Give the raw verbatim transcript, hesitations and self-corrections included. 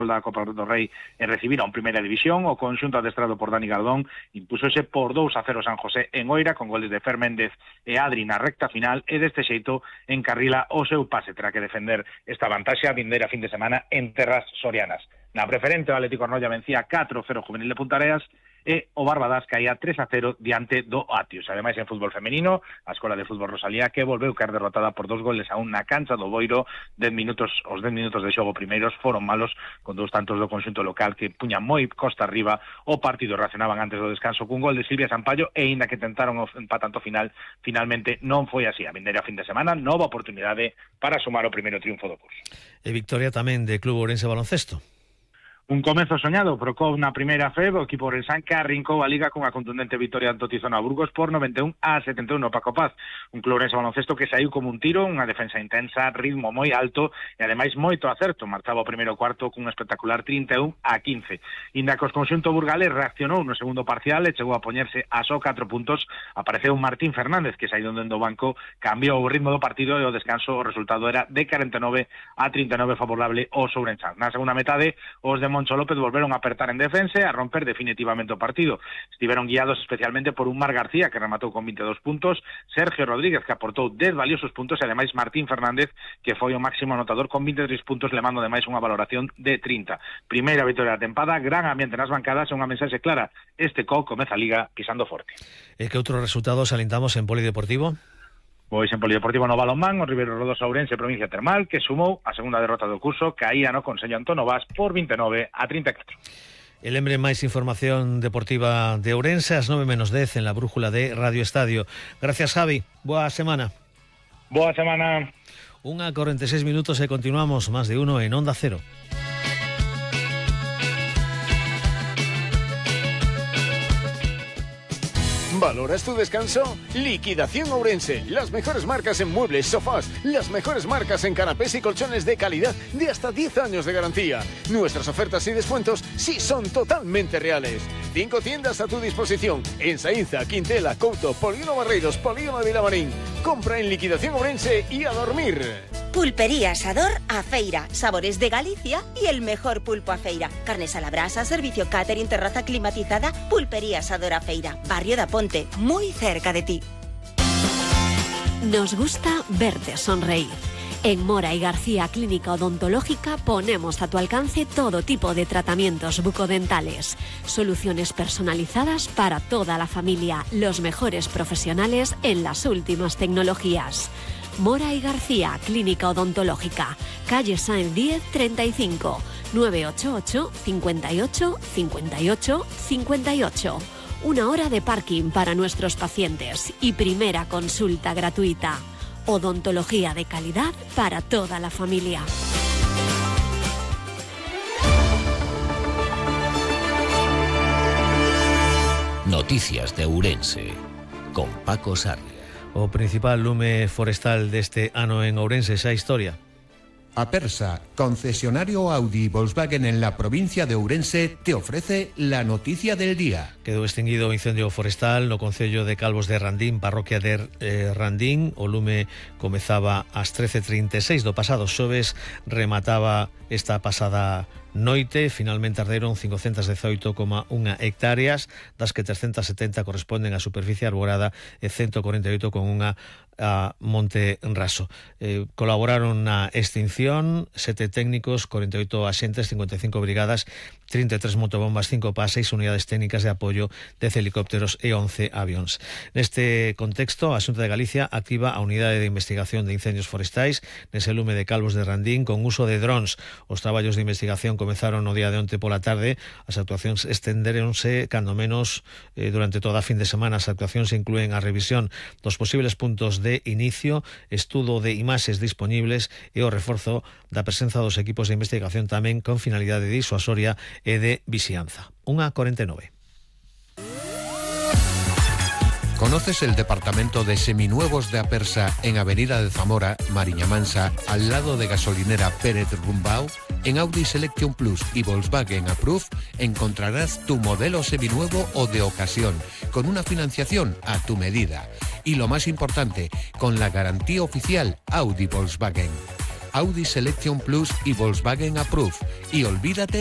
da Copa do Rei e recibir a un Primeira División. O conxunto adestrado por Dani Gardón impúsose por dous a cero San José en Oira, con goles de Fer Méndez e Adri na recta final, e deste xeito encarrila o seu pase. Terá que defender esta vantaxe a vindeira fin de semana en terras sorianas. Na preferente, o Atlético Arnoia vencía catro a cero Juvenil de Puntareas, e o Barbadas caía tres a cero diante do Atios. Ademais, en fútbol femenino, a Escola de Fútbol Rosalía, que volveu caer derrotada por dos goles a un na cancha do Boiro. dez minutos, os dez minutos de xogo primeiros foron malos, con dous tantos do conxunto local que puñan moi costa arriba o partido. Reaccionaban antes do descanso cun gol de Silvia Sampaio, e inda que tentaron o empate final, finalmente non foi así. A vindeira fin de semana, nova oportunidade para sumar o primeiro triunfo do curso. E victoria tamén de Club Ourense Baloncesto. Un comezo soñado, procou na primeira fe, o equipo ourensán que arrincou a Liga con a contundente victoria ante o Tizona Burgos por noventa e un a setenta e un no Paco Paz. Un Club Ourense Baloncesto que saiu como un tiro, unha defensa intensa, ritmo moi alto e ademais moito acerto. Marchaba o primeiro cuarto cun espectacular trinta e un a quince. Inda que os conxunto burgalés reaccionou no segundo parcial e chegou a poñerse a só catro puntos, apareceu un Martín Fernández que saído dentro do banco, cambiou o ritmo do partido e o descanso o resultado era de cuarenta e nove a trinta e nove favorable aos ourensán. Na segunda metade, os de Moncho López volveron a apertar en defensa e a romper definitivamente o partido. Estiveron guiados especialmente por un Mar García que rematou con veintidós puntos, Sergio Rodríguez que aportou dez valiosos puntos e ademais Martín Fernández que foi o máximo anotador con vinte e tres puntos, levando ademais unha valoración de trinta. Primeira vitória da tempada, gran ambiente nas bancadas e unha mensaxe clara: este C O comeza a Liga pisando forte. E que outros resultados alentamos en Polideportivo? Pois en Polideportivo no balonmán, o Ribeiro Rodoso Ourense Provincia Termal, que sumou a segunda derrota do curso, caía no Consello Antón Novas por vinte e nove a trinta e catro. E lembre máis información deportiva de Ourense ás nove menos dez en la brújula de Radio Estadio. Gracias, Javi. Boa semana. Boa semana. Unha corenta e seis minutos e continuamos máis de uno en Onda Cero. ¿Valoras tu descanso? Liquidación Ourense. Las mejores marcas en muebles, sofás, las mejores marcas en canapés y colchones de calidad de hasta diez años de garantía. Nuestras ofertas y descuentos sí son totalmente reales. Cinco tiendas a tu disposición en Saínza, Quintela, Couto, Polígono Barreiros, Polígono de Vilamarín. Compra en Liquidación Ourense y a dormir. Pulpería Asador a Feira, sabores de Galicia y el mejor pulpo a Feira. Carnes a la brasa, servicio catering, terraza climatizada. Pulpería Asador a Feira, barrio da Ponte, muy cerca de ti. Nos gusta verte sonreír. En Mora y García Clínica Odontológica ponemos a tu alcance todo tipo de tratamientos bucodentales, soluciones personalizadas para toda la familia, los mejores profesionales en las últimas tecnologías. Mora y García Clínica Odontológica, calle Sáenz diez treinta y cinco, nueve ocho ocho, cincuenta y ocho, cincuenta y ocho, cincuenta y ocho. Una hora de parking para nuestros pacientes y primera consulta gratuita. Odontología de calidad para toda la familia. Noticias de Ourense con Paco Sarria. O principal lume forestal deste ano en Ourense, esa historia. Apersa, concesionario Audi y Volkswagen en la provincia de Ourense, te ofrece la noticia del día. Quedou extinguido o incendio forestal no concello de Calvos de Randín, parroquia de eh, Randín. O lume comezaba ás trece trinta e seis do pasado xoves, remataba esta pasada noite. Finalmente arderon cincocentas dezoito coma un hectáreas, das que trescentas setenta corresponden á superficie arborada e ciento corenta e oito con unha a monte raso. Eh, colaboraron na extinción sete técnicos, corenta e oito axentes, cincuenta e cinco brigadas, trinta e tres motobombas, cinco P A, seis unidades técnicas de apoio, dez helicópteros e once avións. Neste contexto, a Xunta de Galicia activa a Unidade de Investigación de Incendios Forestais nese lume de Calvos de Randín con uso de drons. Os traballos de investigación comezaron no día de onte pola tarde. As actuacións estenderonse cando menos eh, durante toda a fin de semana. As actuacións inclúen a revisión dos posibles puntos de inicio, estudo de imaxes dispoñibles e o reforzo da presenza dos equipos de investigación tamén con finalidade disuasoria e de vixianza. Unha corenta e nove. ¿Conoces el departamento de seminuevos de Apersa en Avenida de Zamora, Mariña Mansa, al lado de gasolinera Pérez Rumbao? En Audi Selection Plus y Volkswagen Approve encontrarás tu modelo seminuevo o de ocasión, con una financiación a tu medida. Y lo más importante, con la garantía oficial Audi Volkswagen. Audi Selection Plus y Volkswagen Approve. Y olvídate